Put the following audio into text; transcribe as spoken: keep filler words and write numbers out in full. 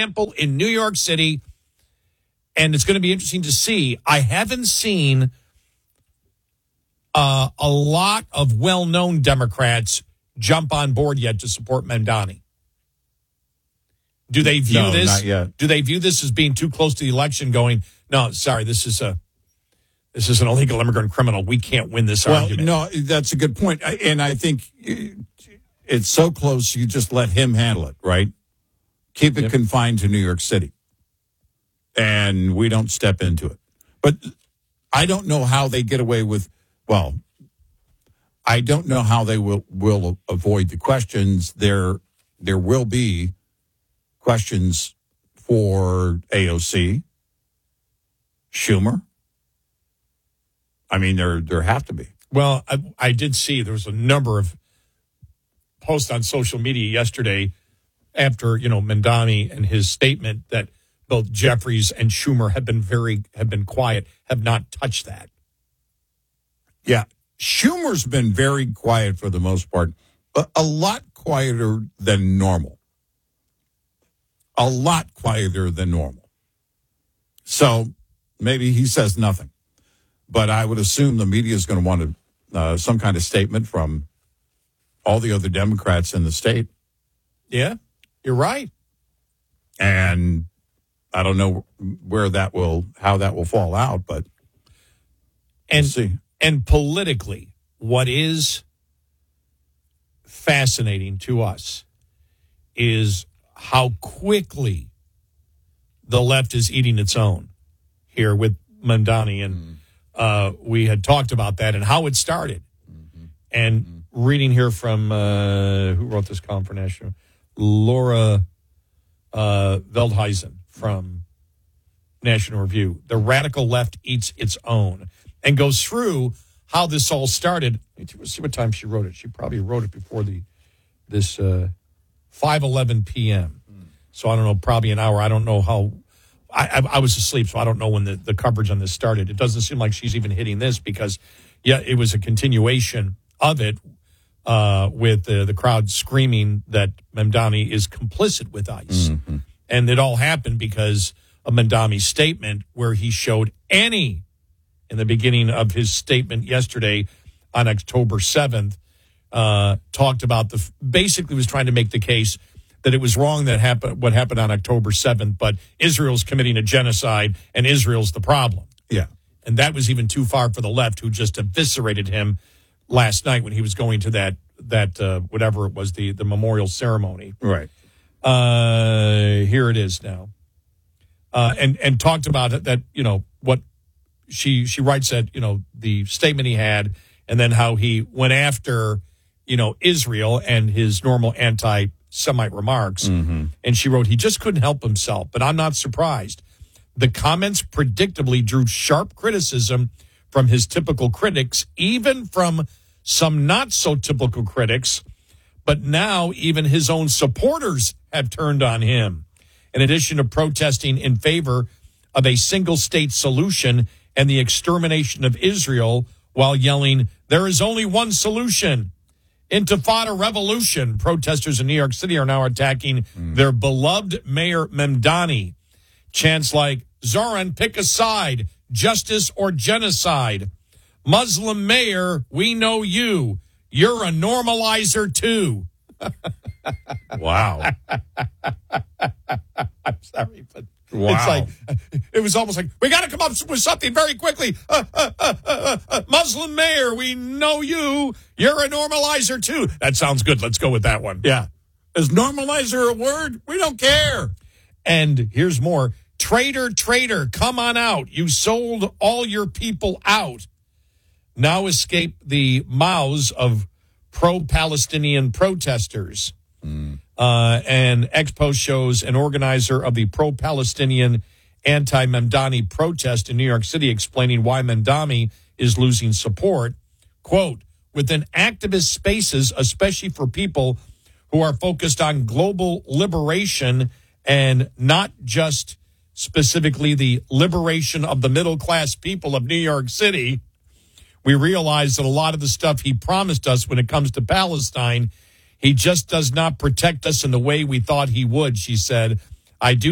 example in New York City, and it's going to be interesting to see. I haven't seen uh, a lot of well-known Democrats jump on board yet to support Mamdani. Do they view no, this? Not yet. Do they view this as being too close to the election? Going, no, sorry, this is a this is an illegal immigrant criminal. We can't win this well, argument. No, that's a good point, and I think it's so close. You just let him handle it, right? Keep it yep. confined to New York City, and we don't step into it. But I don't know how they get away with. Well, I don't know how they will will avoid the questions. There, there will be questions for A O C, Schumer. I mean, there there have to be. Well, I, I did see there was a number of posts on social media yesterday after, you know, Mamdani and his statement that both Jeffries and Schumer have been very have been quiet, have not touched that. Yeah, Schumer's been very quiet for the most part, a, a lot quieter than normal. A lot quieter than normal. So maybe he says nothing. But I would assume the media is going to want to, uh, some kind of statement from all the other Democrats in the state. Yeah, you're right. And I don't know where that will, how that will fall out, but and we'll see. And politically, what is fascinating to us is how quickly the left is eating its own here with Mamdani. And mm. uh, we had talked about that and how it started. Mm-hmm. And mm-hmm. reading here from, uh, who wrote this column for National? Laura uh, Veldhuizen from National Review. The radical left eats its own, and goes through how this all started. Let's see what time she wrote it. She probably wrote it before the this uh, five eleven p.m. Mm. So I don't know, probably an hour. I don't know how. I, I, I was asleep, so I don't know when the, the coverage on this started. It doesn't seem like she's even hitting this because, yeah, it was a continuation of it uh, with uh, the crowd screaming that Mamdani is complicit with ICE. Mm-hmm. And it all happened because of Mamdani's statement where he showed any, in the beginning of his statement yesterday on October seventh, uh, talked about the, basically was trying to make the case that it was wrong that happened, what happened on October seventh, but Israel's committing a genocide and Israel's the problem. Yeah. And that was even too far for the left, who just eviscerated him last night when he was going to that, that uh, whatever it was, the, the memorial ceremony. Right. Uh, here it is now. Uh, and, and talked about it, that, you know, what she, she writes that, you know, the statement he had, and then how he went after, you know, Israel and his normal anti-Semite remarks. Mm-hmm. And she wrote, he just couldn't help himself, but I'm not surprised. The comments predictably drew sharp criticism from his typical critics, even from some not so typical critics, but now even his own supporters have turned on him. In addition to protesting in favor of a single state solution and the extermination of Israel while yelling, there is only one solution, Intifada revolution. Protesters in New York City are now attacking mm. their beloved Mayor Mamdani. Chants like, Zoran, pick a side, justice or genocide. Muslim mayor, we know you. You're a normalizer too. Wow. I'm sorry, but wow. It's like, it was almost like, we got to come up with something very quickly. Uh, uh, uh, uh, uh, Muslim mayor, we know you. You're a normalizer too. That sounds good. Let's go with that one. Yeah. Is normalizer a word? We don't care. And here's more. Traitor, traitor, come on out. You sold all your people out. Now escape the mouths of pro-Palestinian protesters. Mm. Uh, and Expo shows an organizer of the pro-Palestinian anti-Mamdani protest in New York City explaining why Mamdani is losing support. Quote, within activist spaces, especially for people who are focused on global liberation and not just specifically the liberation of the middle-class people of New York City, we realize that a lot of the stuff he promised us when it comes to Palestine, he just does not protect us in the way we thought he would, she said. I do